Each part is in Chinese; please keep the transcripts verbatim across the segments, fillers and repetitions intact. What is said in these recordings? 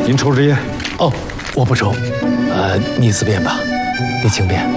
您抽支烟？ 哦，我不抽。呃，你自便吧，你请便。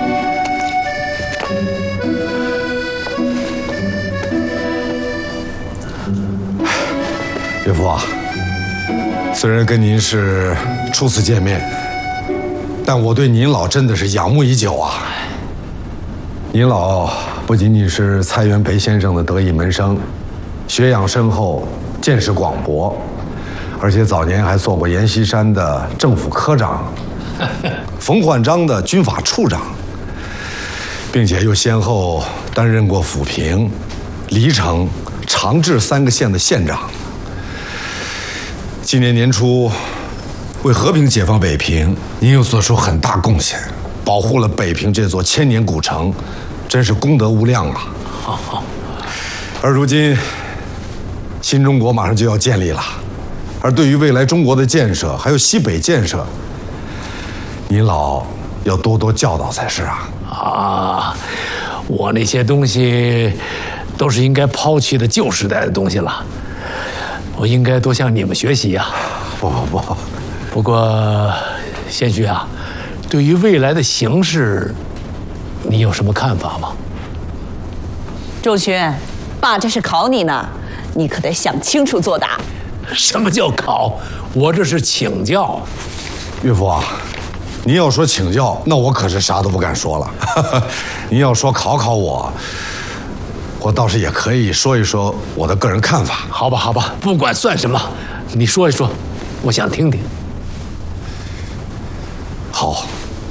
岳父啊，虽然跟您是初次见面，但我对您老真的是仰慕已久啊。您老不仅仅是蔡元培先生的得意门生，学养深厚，见识广博，而且早年还做过阎锡山的政府科长，冯焕章的军法处长，并且又先后担任过抚平、黎城、长治三个县的县长。今年年初，为和平解放北平，您又做出很大贡献，保护了北平这座千年古城，真是功德无量啊！ 好好。 而如今，新中国马上就要建立了，而对于未来中国的建设，还有西北建设，您老要多多教导才是啊！ 啊，我那些东西都是应该抛弃的旧时代的东西了。我应该多向你们学习呀！ 不不不， 不过，贤婿啊，对于未来的形势，你有什么看法吗？ 仲勋，爸这是考你呢，你可得想清楚作答。 什么叫考？我这是请教。 岳父啊，您要说请教，那我可是啥都不敢说了。您要说考考我，我倒是也可以说一说我的个人看法。 好吧，好吧，不管算什么，你说一说，我想听听。 好，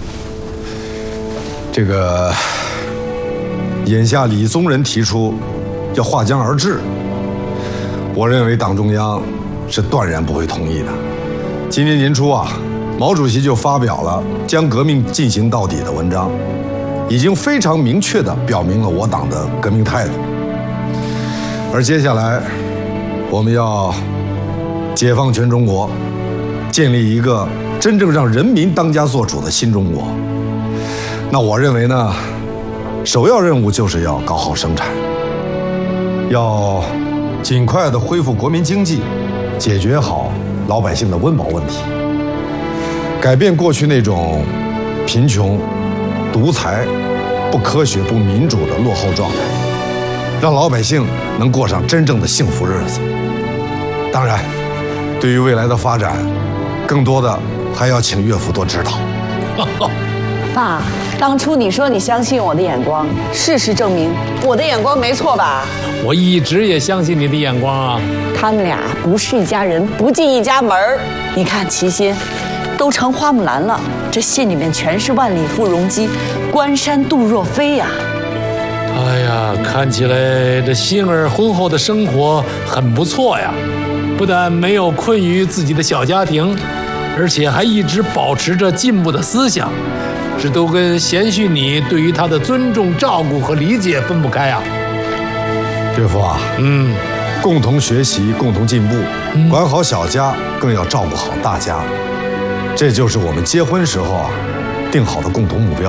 这个眼下李宗仁提出要划江而治，我认为党中央是断然不会同意的。今年年初啊，毛主席就发表了将革命进行到底的文章，已经非常明确地表明了我党的革命态度。而接下来，我们要解放全中国，建立一个真正让人民当家作主的新中国。那我认为呢，首要任务就是要搞好生产，要尽快地恢复国民经济，解决好老百姓的温饱问题，改变过去那种贫穷、独裁、不科学、不民主的落后状态，让老百姓能过上真正的幸福日子。当然，对于未来的发展，更多的还要请岳父多指导。 爸，当初你说你相信我的眼光，事实证明我的眼光没错吧？ 我一直也相信你的眼光啊。 他们俩不是一家人，不进一家门儿。你看齐心都成花木兰了，这信里面全是万里赴戎机，关山度若飞呀。 哎呀，看起来这心儿婚后的生活很不错呀，不但没有困于自己的小家庭，而且还一直保持着进步的思想，这都跟贤婿你对于他的尊重、照顾和理解分不开啊。 岳父啊， 嗯， 共同学习，共同进步，嗯、管好小家，更要照顾好大家，这就是我们结婚时候啊定好的共同目标。